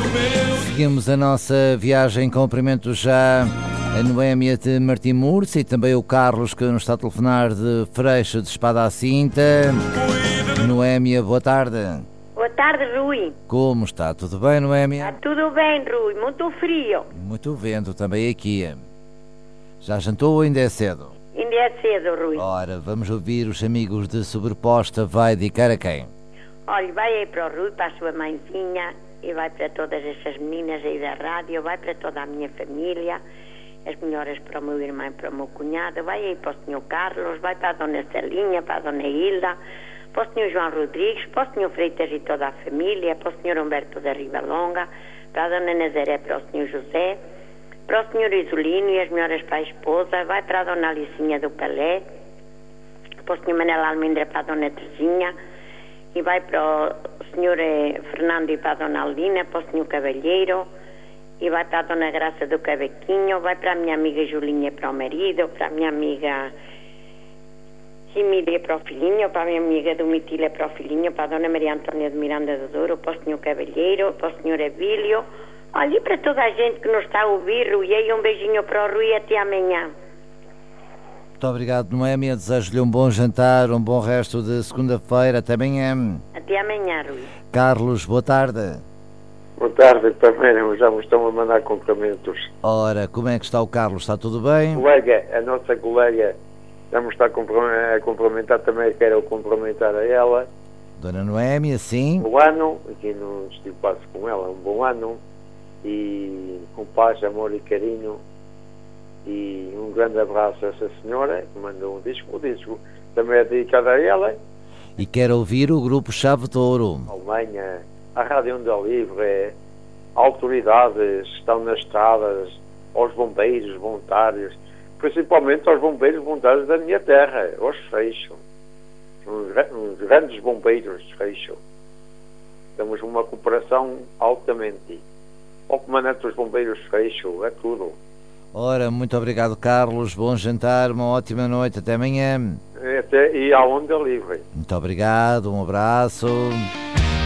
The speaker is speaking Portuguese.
Seguimos a nossa viagem, cumprimento já a Noémia de Martim Murcia e também o Carlos, que nos está a telefonar de Freixo de Espada à Cinta. Noémia, boa tarde. Boa tarde, Rui. Como está? Tudo bem, Noémia? Está tudo bem, Rui. Muito frio. Muito vento também aqui. Já jantou ou ainda é cedo? Ainda é cedo, Rui. Ora, vamos ouvir os amigos de Sobreposta. Vai dedicar a quem? Olha, vai aí para o Rui, para a sua mãezinha, e vai para todas essas meninas aí da rádio, vai para toda a minha família, as melhoras para o meu irmão e para o meu cunhado, vai aí para o senhor Carlos, vai para a dona Celinha, para a dona Hilda, para o senhor João Rodrigues, para o senhor Freitas e toda a família, para o senhor Humberto da Rivalonga, para a dona Nazaré, para o senhor José, para o senhor Isolino e as melhoras para a esposa, vai para a dona Alicinha do Palé, para o senhor Manel Almendra, para a dona Terezinha, e vai para o senhor Fernando e para a dona Aldina, para o senhor Cavalheiro, e vai para a dona Graça do Cavaquinho, vai para a minha amiga Julinha para o marido, para a minha amiga Emília para o filhinho, para a minha amiga Domitília para o filhinho, para a dona Maria Antônia de Miranda do Douro, para o senhor Cavalheiro, para o senhor Abílio, olha, e para toda a gente que nos está a ouvir, Rui, e um beijinho para o Rui, até amanhã. Muito obrigado, Noémia. Desejo-lhe um bom jantar, um bom resto de segunda-feira. Até amanhã. Até amanhã, Rui. Carlos, boa tarde. Boa tarde, também já me estão a mandar cumprimentos. Ora, como é que está o Carlos? Está tudo bem? Colega, a nossa colega já me está a cumprimentar, também quero cumprimentar a ela. Dona Noémia, sim. Um bom ano, aqui no Estilo Passo com ela, um bom ano, e com paz, amor e carinho. E um grande abraço a essa senhora que mandou um disco. O disco também é dedicado a ela. E quero ouvir o grupo Chave de Ouro. A Alemanha, a Rádio Onda Livre, autoridades estão nas estradas, aos bombeiros voluntários, principalmente aos bombeiros voluntários da minha terra, aos Freixo, uns grandes bombeiros de Freixo. Temos uma cooperação altamente. Ao comandante dos bombeiros de Freixo, é tudo. Ora, muito obrigado, Carlos. Bom jantar, uma ótima noite. Até amanhã. E à Onda Livre. Muito obrigado, um abraço.